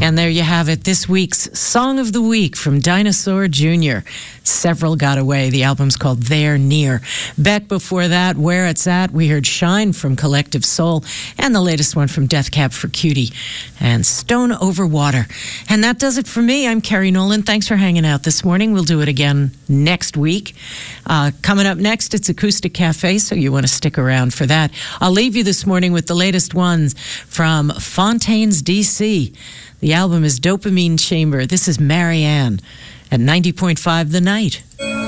And there you have it, this week's Song of the Week from Dinosaur Jr. Several Got Away. The album's called They're Near. Beck before that, Where It's At. We heard Shine from Collective Soul, and the latest one from Death Cab for Cutie and Stone Over Water. And that does it for me. I'm Carrie Nolan. Thanks for hanging out this morning. We'll do it again next week. Coming up next, it's Acoustic Cafe, so you want to stick around for that. I'll leave you this morning with the latest ones from Fontaines, D.C. The album is Dopamine Chamber. This is Marianne at 90.5 The Night.